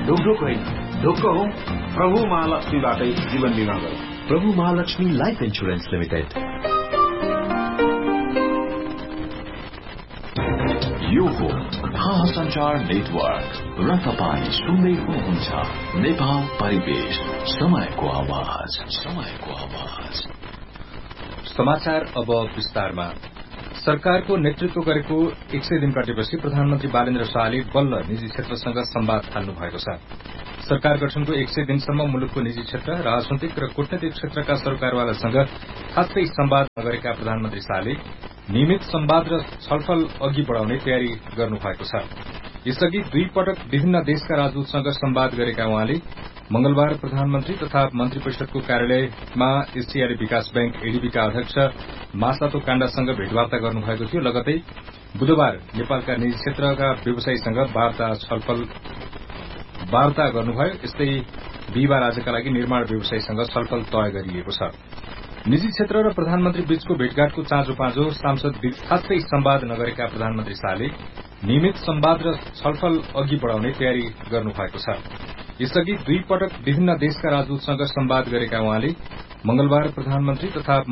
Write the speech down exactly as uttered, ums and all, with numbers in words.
ढुकढुक होइन, ढुक्क हौ, प्रभु महालक्ष्मीबाटै जीवन बिमा गरौँ। प्रभु महालक्ष्मी लाइफ इन्सुरेन्स लिमिटेड। यो हो महासञ्चार नेटवर्क र तपाईँ सुन्दै हुनुहुन्छ नेपाल परिवेश, समयको आवाज, समयको आवाज। समाचार अब विस्तारमा। सरकारको नेतृत्व गरेको एक सय दिन काटेपछि प्रधानमन्त्री बालेन्द्र शाहले बल्ल निजी क्षेत्रसँग संवाद थाल्नु भएको छ। सरकार गठनको एक सय दिनसम्म मुलुकको निजी क्षेत्र, राजनैतिक र कूटनैतिक क्षेत्रका सरकारवालासँग खासै संवाद नगरेका प्रधानमन्त्री शाहले नियमित संवाद र छलफल अघि बढ़ाउने तयारी गर्नु भएको छ। यसअघि दुई पटक विभिन्न देशका राजदूतसँग संवाद गरेका उहाँले मंगलबार प्रधानमन्त्री तथा मन्त्री परिषदको कार्यालयमा एशियाली विकास बैंक एडीबीका अध्यक्ष मासातो काण्डासँग भेटवार्ता गर्नुभएको थियो। लगतै बुधबार नेपालका निजी क्षेत्रका व्यवसायीसँग वार्ता छलफल वार्ता गर्नुभयो। यस्तै बिहिबार आजका लागि निर्माण व्यवसायीसँग छलफल तय गरिएको छ। निजी क्षेत्र र प्रधानमन्त्री बीचको भेटघाटको चाँजो पाँजो सांसद बीच खासै संवाद नगरेका प्रधानमन्त्री शाहले नियमित संवाद र छलफल अघि बढ़ाउने तयारी गर्नु भएको छ। यसअघि दुई पटक विभिन्न देशका राजदूतसँग संवाद गरेका उहाँले मंगलबार प्रधानमन्त्री तथा